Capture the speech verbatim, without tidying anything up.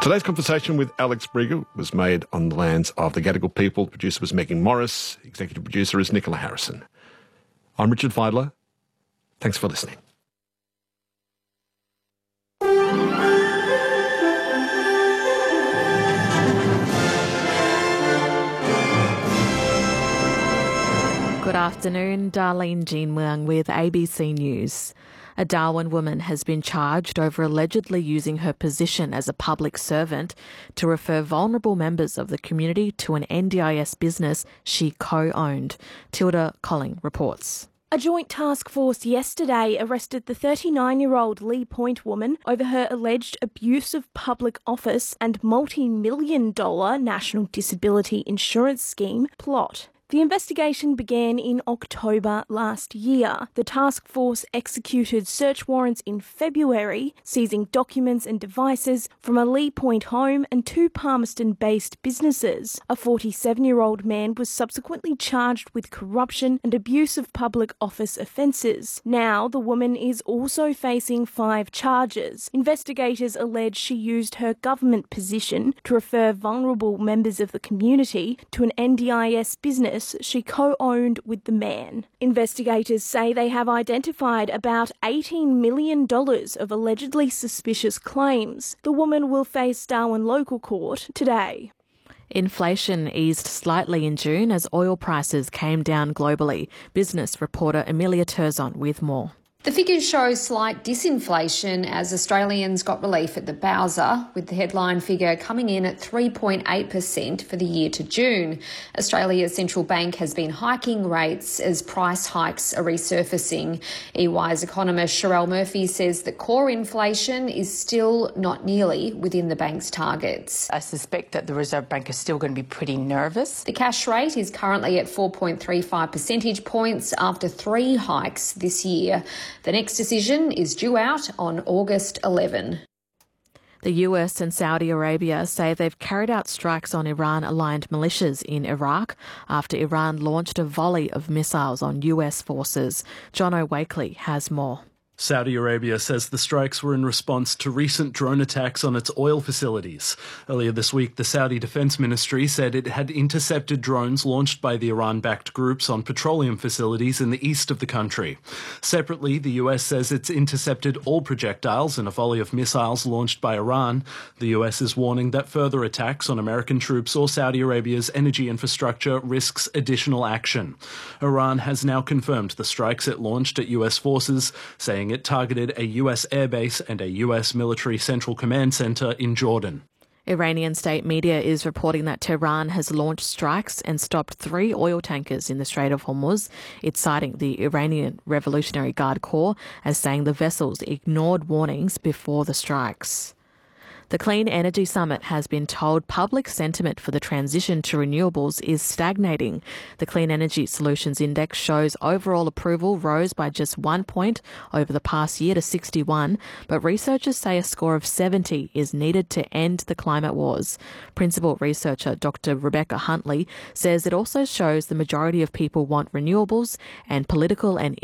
Today's conversation with Alex Briger was made on the lands of the Gadigal people. The producer was Megan Morris. Executive producer is Nicola Harrison. I'm Richard Feidler. Thanks for listening. Good afternoon, Darlene Jean Muang with A B C News. A Darwin woman has been charged over allegedly using her position as a public servant to refer vulnerable members of the community to an N D I S business she co-owned. Tilda Colling reports. A joint task force yesterday arrested the thirty-nine-year-old Lee Point woman over her alleged abuse of public office and multi-million dollar National Disability Insurance Scheme plot. The investigation began in October last year. The task force executed search warrants in February, seizing documents and devices from a Lee Point home and two Palmerston-based businesses. A forty-seven-year-old man was subsequently charged with corruption and abuse of public office offences. Now, the woman is also facing five charges. Investigators allege she used her government position to refer vulnerable members of the community to an N D I S business she co-owned with the man. Investigators say they have identified about eighteen million dollars of allegedly suspicious claims. The woman will face Darwin Local Court today. Inflation eased slightly in June as oil prices came down globally. Business reporter Amelia Turzon with more. The figures show slight disinflation as Australians got relief at the Bowser, with the headline figure coming in at three point eight percent for the year to June. Australia's central bank has been hiking rates as price hikes are resurfacing. E Y's economist Sherelle Murphy says that core inflation is still not nearly within the bank's targets. I suspect that the Reserve Bank is still going to be pretty nervous. The cash rate is currently at four point three five percentage points after three hikes this year. The next decision is due out on August eleventh. The U S and Saudi Arabia say they've carried out strikes on Iran-aligned militias in Iraq after Iran launched a volley of missiles on U S forces. Jono Wakely has more. Saudi Arabia says the strikes were in response to recent drone attacks on its oil facilities. Earlier this week, the Saudi Defense Ministry said it had intercepted drones launched by the Iran-backed groups on petroleum facilities in the east of the country. Separately, the U S says it's intercepted all projectiles in a volley of missiles launched by Iran. The U S is warning that further attacks on American troops or Saudi Arabia's energy infrastructure risks additional action. Iran has now confirmed the strikes it launched at U S forces, saying it targeted a U S airbase and a U S military central command centre in Jordan. Iranian state media is reporting that Tehran has launched strikes and stopped three oil tankers in the Strait of Hormuz. It's citing the Iranian Revolutionary Guard Corps as saying the vessels ignored warnings before the strikes. The Clean Energy Summit has been told public sentiment for the transition to renewables is stagnating. The Clean Energy Solutions Index shows overall approval rose by just one point over the past year to sixty-one, but researchers say a score of seventy is needed to end the climate wars. Principal researcher Doctor Rebecca Huntley says it also shows the majority of people want renewables and political and